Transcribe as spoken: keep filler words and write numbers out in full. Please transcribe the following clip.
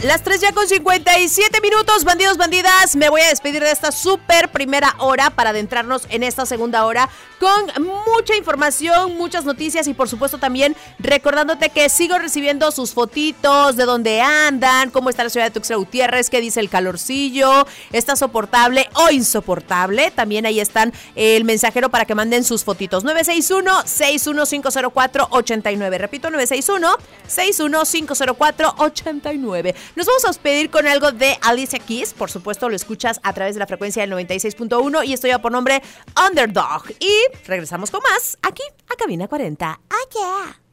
Las tres ya con cincuenta y siete minutos, bandidos, bandidas. Me voy a despedir de esta súper primera hora para adentrarnos en esta segunda hora con mucha información, muchas noticias y por supuesto también recordándote que sigo recibiendo sus fotitos de dónde andan, cómo está la ciudad de Tuxtla Gutiérrez, qué dice el calorcillo, está soportable o insoportable. También ahí están el mensajero para que manden sus fotitos. nueve seis uno, seis uno cinco cero cuatro, ocho nueve. Repito, nueve seis uno, seis uno cinco cero cuatro, ocho nueve. Nos vamos a despedir con algo de Alicia Keys. Por supuesto, lo escuchas a través de la frecuencia del noventa y seis punto uno y esto ya por nombre Underdog. Y regresamos con más aquí a Cabina cuarenta. ¡Ah, yeah!